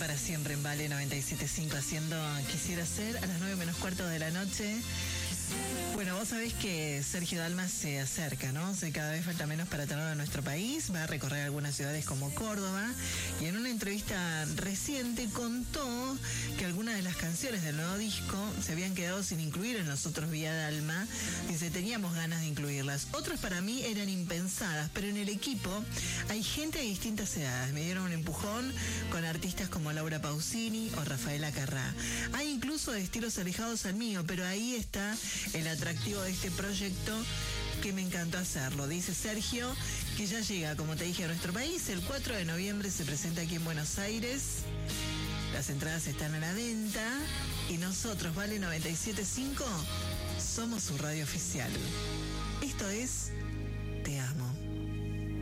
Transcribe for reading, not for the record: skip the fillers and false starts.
para siempre en Vale 97.5 haciendo Quisiera Ser a las 9 menos cuarto de la noche. Bueno, vos sabés que Sergio Dalma se acerca, ¿no? Cada vez falta menos para tenerlo en nuestro país. Va a recorrer algunas ciudades como Córdoba. Y en una entrevista reciente contó que algunas de las canciones del nuevo disco se habían quedado sin incluir en Nosotros Vía Dalma. Dice, teníamos ganas de incluirlas. Otras para mí eran impensadas, pero en el equipo hay gente de distintas edades. Me dieron un empujón con artistas como Laura Pausini o Rafaela Carrá. Hay incluso de estilos alejados al mío, pero ahí está el atractivo de este proyecto que me encantó hacerlo. Dice Sergio que ya llega, como te dije, a nuestro país. El 4 de noviembre se presenta aquí en Buenos Aires. Las entradas están a la venta y nosotros, Vale 97.5, somos su radio oficial. Esto es